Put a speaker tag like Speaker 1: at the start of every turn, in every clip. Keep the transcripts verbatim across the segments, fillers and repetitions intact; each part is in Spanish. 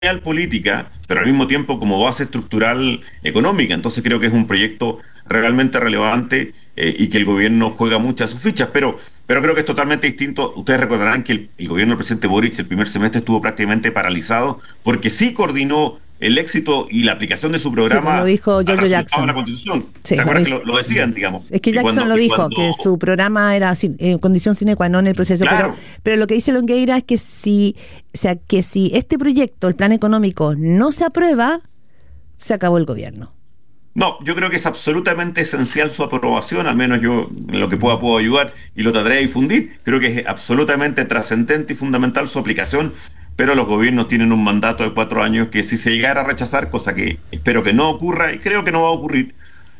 Speaker 1: señal política, pero al mismo tiempo como base estructural económica. Entonces creo que es un proyecto realmente relevante eh, y que el gobierno juega muchas sus fichas, pero, pero creo que es totalmente distinto. Ustedes recordarán que el, el gobierno del presidente Boric el primer semestre estuvo prácticamente paralizado porque sí coordinó el éxito y la aplicación de su
Speaker 2: Sí, pues lo
Speaker 1: programa
Speaker 2: dijo
Speaker 1: al
Speaker 2: Giorgio
Speaker 1: resultado de la
Speaker 2: Jackson.
Speaker 1: Constitución.
Speaker 2: Sí,
Speaker 1: ¿Te
Speaker 2: lo
Speaker 1: acuerdas que
Speaker 2: dijo.
Speaker 1: lo, lo decían, digamos?
Speaker 2: Es que
Speaker 1: Y
Speaker 2: Jackson
Speaker 1: cuando,
Speaker 2: lo
Speaker 1: y
Speaker 2: dijo,
Speaker 1: cuando,
Speaker 2: que su programa era sin- eh, condición sine qua non el proceso, pero,
Speaker 1: claro.
Speaker 2: pero lo que dice Longueira es que si, o sea, que si este proyecto, el plan económico, no se aprueba, se acabó el gobierno.
Speaker 1: No, yo creo que es absolutamente esencial su aprobación, al menos yo en lo que pueda puedo ayudar y lo trataré de difundir. Creo que es absolutamente trascendente y fundamental su aplicación, pero los gobiernos tienen un mandato de cuatro años que si se llegara a rechazar, cosa que espero que no ocurra y creo que no va a ocurrir,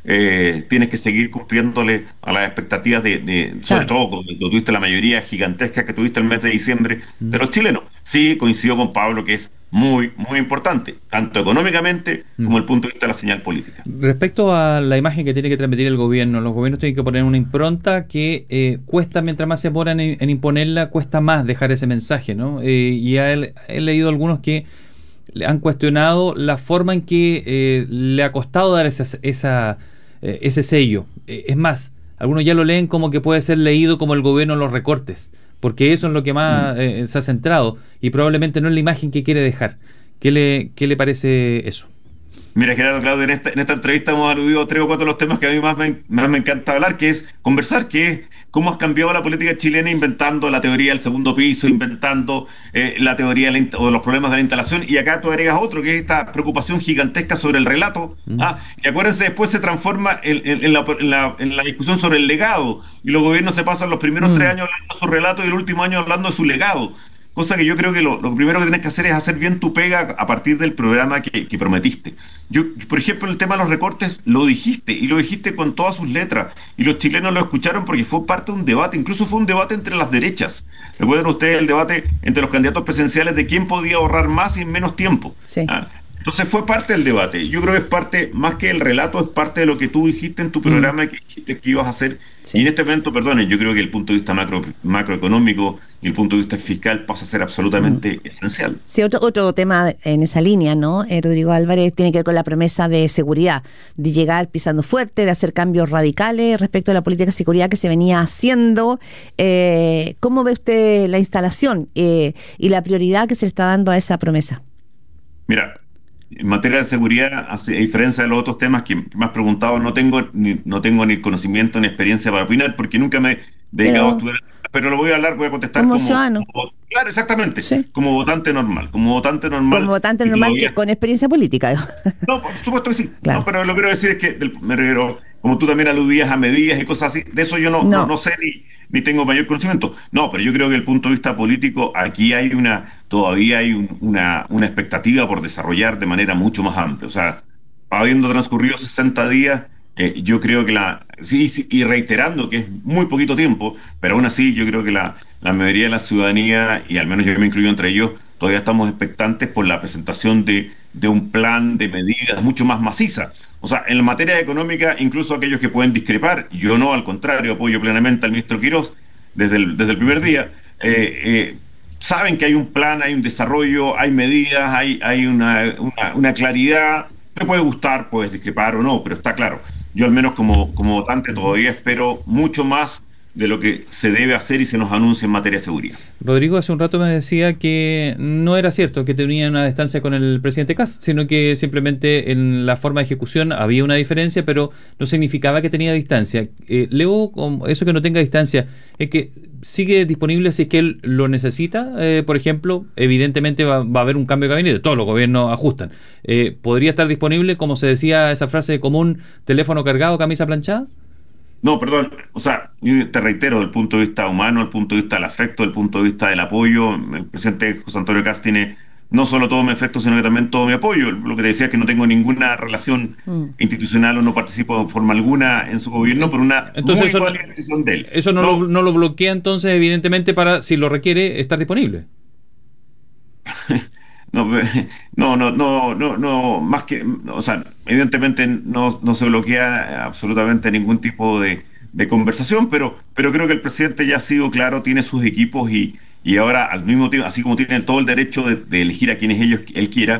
Speaker 1: eh, tienes que seguir cumpliéndole a las expectativas de, de- sobre
Speaker 2: Claro.
Speaker 1: todo cuando tuviste la mayoría gigantesca que tuviste el mes de diciembre de
Speaker 3: Mm,
Speaker 1: los chilenos. Sí, coincido con Pablo que es muy, muy importante, tanto económicamente
Speaker 3: mm.
Speaker 1: como desde el punto de vista de la señal política.
Speaker 3: Respecto a la imagen que tiene que transmitir el gobierno, los gobiernos tienen que poner una impronta que eh, cuesta, mientras más se demoran en, en imponerla, cuesta más dejar ese mensaje, ¿no? Eh, y a él- he leído algunos que le han cuestionado la forma en que eh, le ha costado dar esa, esa, eh, ese sello. Eh, es más, algunos ya lo leen como que puede ser leído como el gobierno en los recortes, porque eso es lo que más eh, se ha centrado y probablemente no es la imagen que quiere dejar. ¿Qué le, qué le parece eso?
Speaker 1: Mira, Gerardo, Claudio, en esta, en esta entrevista hemos aludido a tres o cuatro de los temas que a mí más me, más me encanta hablar, que es conversar, que es cómo has cambiado la política chilena inventando la teoría del segundo piso, inventando eh, la teoría de, la in- o de los problemas de la instalación, y acá tú agregas otro, que es esta preocupación gigantesca sobre el relato,
Speaker 3: ¿Mm?
Speaker 1: ah, que acuérdense, después se transforma en, en- en la, en la- en la discusión sobre el legado, y los gobiernos se pasan los primeros tres
Speaker 2: Mm.
Speaker 1: años hablando de su relato y el último año hablando de su legado. Cosa que yo creo que lo, lo primero que tienes que hacer es hacer bien tu pega a partir del programa que, que prometiste. Yo, por ejemplo, el tema de los recortes lo dijiste y lo dijiste con todas sus letras y los chilenos lo escucharon porque fue parte de un debate, incluso fue un debate entre las derechas. Recuerden ustedes el debate entre los candidatos presidenciales de quién podía ahorrar más y en menos tiempo.
Speaker 2: Sí.
Speaker 1: ¿Ah? Entonces fue parte del debate. Yo creo que es parte, más que el relato, es parte de lo que tú dijiste en tu
Speaker 2: Mm.
Speaker 1: programa que dijiste que ibas a hacer. Y en
Speaker 2: Sí.
Speaker 1: este momento, perdonen, yo creo que el punto de vista macro, macroeconómico y el punto de vista fiscal pasa a ser
Speaker 2: Mm.
Speaker 1: absolutamente esencial.
Speaker 2: Sí, otro, otro tema en esa línea, ¿no? Eh, Rodrigo Álvarez tiene que ver con la promesa de seguridad, de llegar pisando fuerte, de hacer cambios radicales respecto a la política de seguridad que se venía haciendo. Eh, ¿Cómo ve usted la instalación eh, y la prioridad que se le está dando a esa promesa?
Speaker 1: Mira, en materia de seguridad, a a diferencia de los otros temas que que me has preguntado, no tengo ni, no tengo ni el conocimiento ni experiencia para opinar porque nunca me he dedicado a
Speaker 2: Pero
Speaker 1: estudiar, pero lo voy a hablar, voy a contestar
Speaker 2: como
Speaker 1: como,
Speaker 2: ciudadano,
Speaker 1: como- claro, exactamente,
Speaker 2: sí,
Speaker 1: como votante normal, como votante
Speaker 2: como
Speaker 1: normal
Speaker 2: votante
Speaker 1: que
Speaker 2: normal que
Speaker 1: todavía.
Speaker 2: con experiencia política.
Speaker 1: No, por supuesto que sí. No,
Speaker 2: Claro.
Speaker 1: pero lo que quiero decir es que, del- me refiero, como tú también aludías a medidas y cosas así, de eso yo no, no,
Speaker 2: No,
Speaker 1: no sé ni, ni tengo mayor conocimiento. No, pero yo creo que desde el punto de vista político, aquí hay una, todavía hay un- una, una expectativa por desarrollar de manera mucho más amplia. O sea, habiendo transcurrido sesenta días, eh, yo creo que la, sí, sí, y reiterando que es muy poquito tiempo, pero aún así yo creo que la, la mayoría de la ciudadanía, y al menos yo me incluyo entre ellos, todavía estamos expectantes por la presentación de, de un plan de medidas mucho más maciza. O sea, en la materia económica, incluso aquellos que pueden discrepar, yo no, al contrario, apoyo plenamente al ministro Quirós desde el, desde el primer día. eh, eh, Saben que hay un plan, hay un desarrollo, hay medidas, hay, hay una, una, una claridad. Me puede gustar, puedes discrepar o no, pero está claro. Yo al menos como, como votante todavía espero mucho más de lo que se debe hacer y se nos anuncia en materia de seguridad.
Speaker 3: Rodrigo hace un rato me decía que no era cierto que tenía una distancia con el presidente Kast, sino que simplemente en la forma de ejecución había una diferencia, pero no significaba que tenía distancia. Eh, Leo, con eso que no tenga distancia, es que sigue disponible si es que él lo necesita. Eh, por ejemplo, evidentemente va, va a haber un cambio de gabinete, todos los gobiernos ajustan. Eh, ¿podría estar disponible, como se decía esa frase común, teléfono cargado, camisa planchada?
Speaker 1: No, perdón, o sea, yo te reitero, desde el punto de vista humano, desde el punto de vista del afecto, desde el punto de vista del apoyo, el presidente José Antonio Kast tiene no solo todo mi afecto, sino que también todo mi apoyo. Lo que te decía es que no tengo ninguna relación
Speaker 2: mm.
Speaker 1: institucional o no participo de forma alguna en su gobierno por una
Speaker 3: Entonces
Speaker 1: muy
Speaker 3: eso, no-
Speaker 1: buena decisión de él.
Speaker 3: eso no, lo,
Speaker 1: No,
Speaker 3: no lo bloquea entonces, evidentemente, para, si lo requiere, estar disponible.
Speaker 1: no, no, no, no, no, no, más que, o sea, evidentemente no, no se bloquea absolutamente ningún tipo de, de conversación, pero, pero creo que el presidente ya ha sido claro, tiene sus equipos y, y ahora al mismo tiempo, así como tienen todo el derecho de, de elegir a quienes ellos él quiera,